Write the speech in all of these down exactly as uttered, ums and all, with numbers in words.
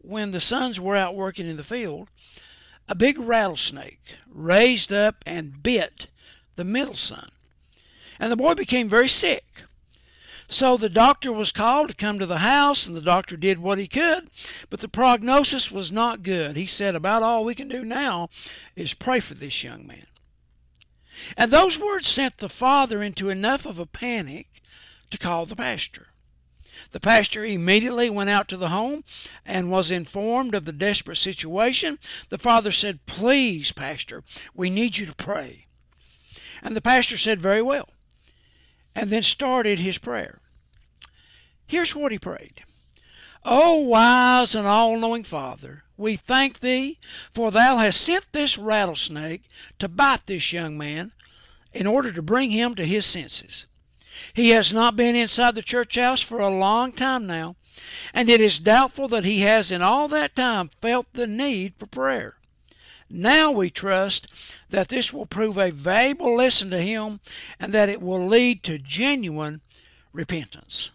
when the sons were out working in the field, a big rattlesnake raised up and bit the middle son, and the boy became very sick. So the doctor was called to come to the house, and the doctor did what he could, but the prognosis was not good. He said, about all we can do now is pray for this young man. And those words sent the father into enough of a panic to call the pastor. The pastor immediately went out to the home and was informed of the desperate situation. The father said, please, pastor, we need you to pray. And the pastor said, very well, and then started his prayer. Here's what he prayed. O wise and all-knowing Father, we thank thee, for thou hast sent this rattlesnake to bite this young man in order to bring him to his senses. He has not been inside the church house for a long time now, and it is doubtful that he has in all that time felt the need for prayer. Now we trust that this will prove a valuable lesson to him and that it will lead to genuine repentance.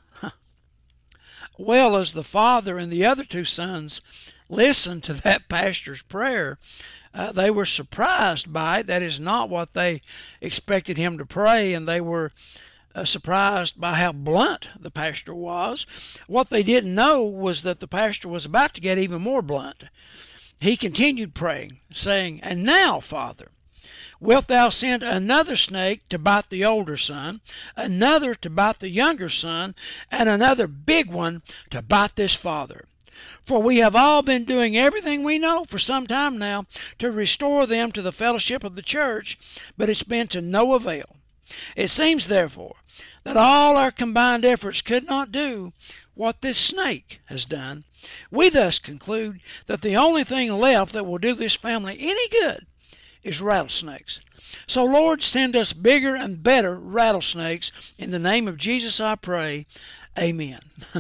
Well, as the father and the other two sons listened to that pastor's prayer, uh, they were surprised by it. That is not what they expected him to pray, and they were uh, surprised by how blunt the pastor was. What they didn't know was that the pastor was about to get even more blunt. He continued praying, saying, and now, Father, wilt thou send another snake to bite the older son, another to bite the younger son, and another big one to bite this father? For we have all been doing everything we know for some time now to restore them to the fellowship of the church, but it's been to no avail. It seems, therefore, that all our combined efforts could not do what this snake has done. We thus conclude that the only thing left that will do this family any good is rattlesnakes. So, Lord, send us bigger and better rattlesnakes. In the name of Jesus I pray. Amen.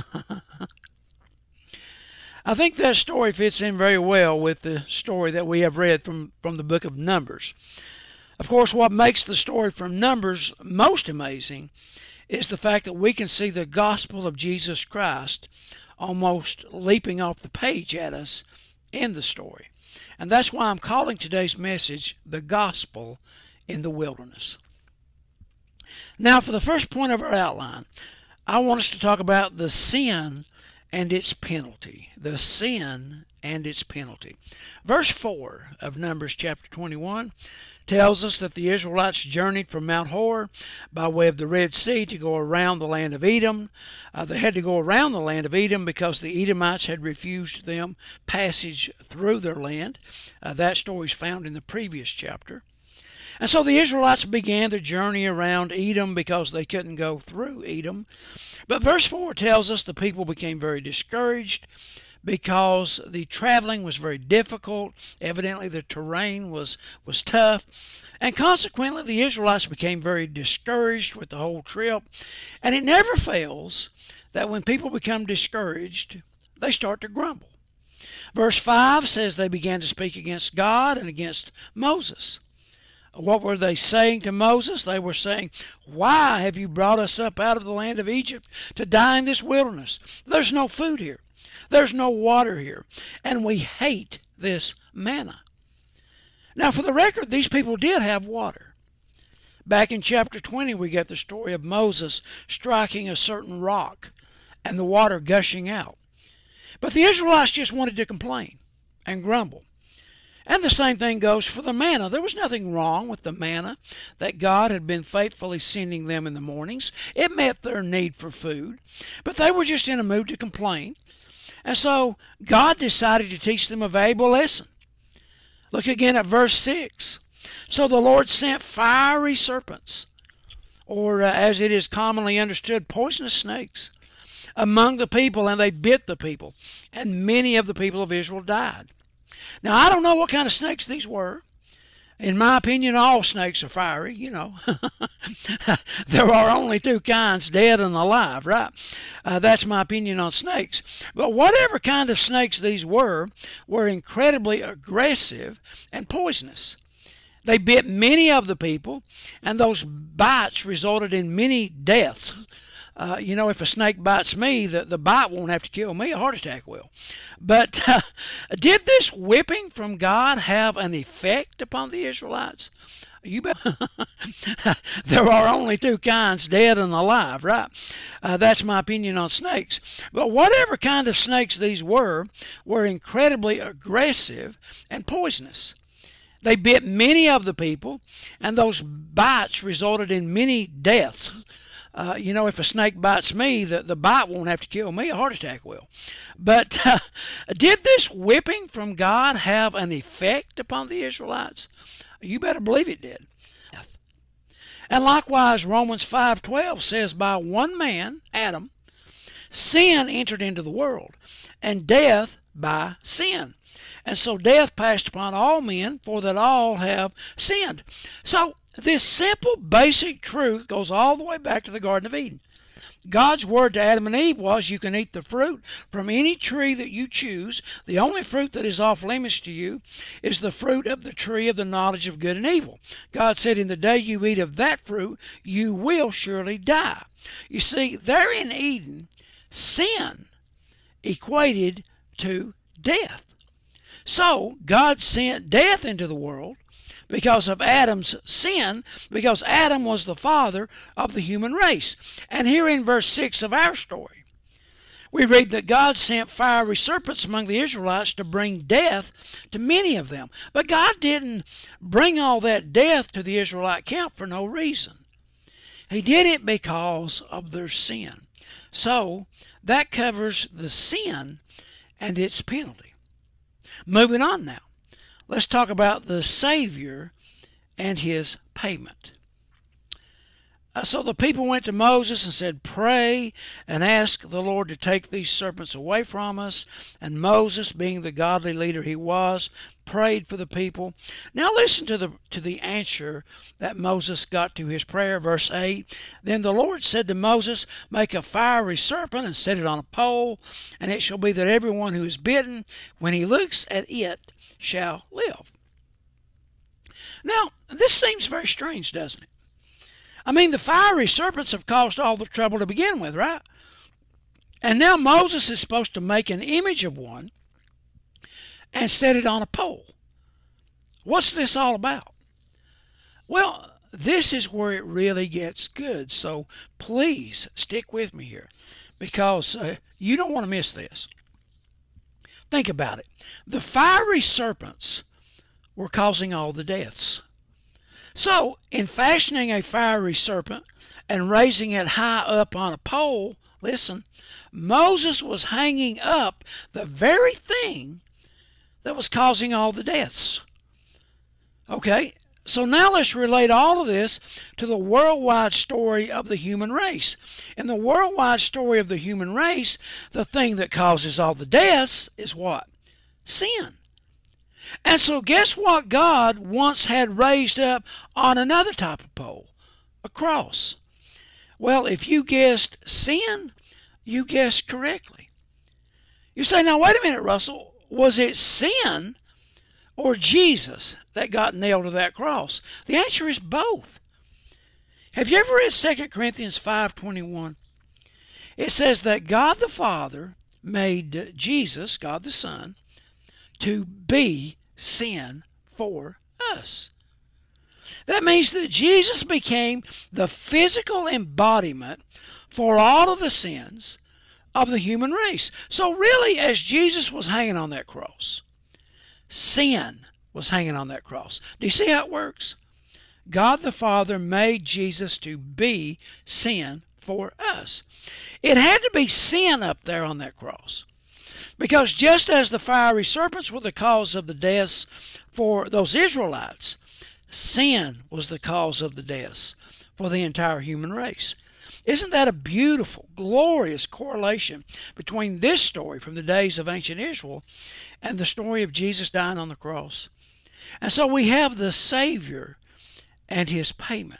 I think that story fits in very well with the story that we have read from, from the book of Numbers. Of course, what makes the story from Numbers most amazing is the fact that we can see the gospel of Jesus Christ almost leaping off the page at us in the story. And that's why I'm calling today's message the gospel in the wilderness. Now, for the first point of our outline, I want us to talk about the sin and its penalty. The sin and its penalty. Verse four of Numbers chapter twenty-one tells us that the Israelites journeyed from Mount Hor by way of the Red Sea to go around the land of Edom. Uh, they had to go around the land of Edom because the Edomites had refused them passage through their land. Uh, that story is found in the previous chapter. And so the Israelites began the journey around Edom because they couldn't go through Edom. But verse four tells us the people became very discouraged because the traveling was very difficult. Evidently the terrain was, was tough. And consequently the Israelites became very discouraged with the whole trip. And it never fails that when people become discouraged, they start to grumble. Verse five says they began to speak against God and against Moses. What were they saying to Moses? They were saying, why have you brought us up out of the land of Egypt to die in this wilderness? There's no food here. There's no water here. And we hate this manna. Now, for the record, these people did have water. Back in chapter twenty, we get the story of Moses striking a certain rock and the water gushing out. But the Israelites just wanted to complain and grumble. And the same thing goes for the manna. There was nothing wrong with the manna that God had been faithfully sending them in the mornings. It met their need for food. But they were just in a mood to complain. And so God decided to teach them a valuable lesson. Look again at verse six. So the Lord sent fiery serpents, or uh, as it is commonly understood, poisonous snakes, among the people, and they bit the people. And many of the people of Israel died. Now, I don't know what kind of snakes these were. In my opinion, all snakes are fiery, you know. There are only two kinds, dead and alive, right? Uh, that's my opinion on snakes. But whatever kind of snakes these were, were incredibly aggressive and poisonous. They bit many of the people, and those bites resulted in many deaths. Uh, you know, if a snake bites me, the, the bite won't have to kill me. A heart attack will. But uh, did this whipping from God have an effect upon the Israelites? You bet. There are only two kinds, dead and alive, right? Uh, that's my opinion on snakes. But whatever kind of snakes these were, were incredibly aggressive and poisonous. They bit many of the people, and those bites resulted in many deaths. Uh, you know, if a snake bites me, the, the bite won't have to kill me. A heart attack will. But uh, did this whipping from God have an effect upon the Israelites? You better believe it did. And likewise, Romans five twelve says, by one man, Adam, sin entered into the world, and death by sin. And so death passed upon all men, for that all have sinned. So this simple, basic truth goes all the way back to the Garden of Eden. God's word to Adam and Eve was, you can eat the fruit from any tree that you choose. The only fruit that is off limits to you is the fruit of the tree of the knowledge of good and evil. God said, in the day you eat of that fruit, you will surely die. You see, there in Eden, sin equated to death. So God sent death into the world because of Adam's sin, because Adam was the father of the human race. And here in verse six of our story, we read that God sent fiery serpents among the Israelites to bring death to many of them. But God didn't bring all that death to the Israelite camp for no reason. He did it because of their sin. So that covers the sin and its penalty. Moving on now. Let's talk about the Savior and his payment. Uh, so the people went to Moses and said, pray and ask the Lord to take these serpents away from us. And Moses, being the godly leader he was, prayed for the people. Now listen to the to the answer that Moses got to his prayer, verse eight. Then the Lord said to Moses, make a fiery serpent and set it on a pole, and it shall be that everyone who is bitten, when he looks at it, shall live. Now, this seems very strange, doesn't it? I mean, the fiery serpents have caused all the trouble to begin with, right? And now Moses is supposed to make an image of one and set it on a pole. What's this all about? Well, this is where it really gets good, so please stick with me here, because uh, you don't want to miss this. Think about it. The fiery serpents were causing all the deaths. So, in fashioning a fiery serpent and raising it high up on a pole, listen, Moses was hanging up the very thing that was causing all the deaths. Okay, so now let's relate all of this to the worldwide story of the human race. In the worldwide story of the human race, the thing that causes all the deaths is what? Sin. And so guess what God once had raised up on another type of pole? A cross. Well, if you guessed sin, you guessed correctly. You say, now wait a minute, Russell. Was it sin or Jesus that got nailed to that cross? The answer is both. Have you ever read Second Corinthians five twenty-one? It says that God the Father made Jesus, God the Son, to be sin for us. That means that Jesus became the physical embodiment for all of the sins of the human race. So really, as Jesus was hanging on that cross, sin was hanging on that cross. Do you see how it works? God the Father made Jesus to be sin for us. It had to be sin up there on that cross. Because just as the fiery serpents were the cause of the deaths for those Israelites, sin was the cause of the deaths for the entire human race. Isn't that a beautiful, glorious correlation between this story from the days of ancient Israel and the story of Jesus dying on the cross? And so we have the Savior and his payment.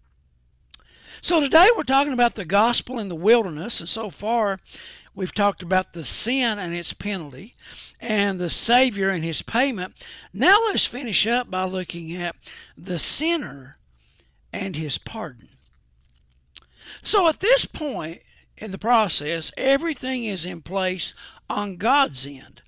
So today we're talking about the gospel in the wilderness, and so far we've talked about the sin and its penalty and the Savior and his payment. Now let's finish up by looking at the sinner and his pardon. So at this point in the process, everything is in place on God's end.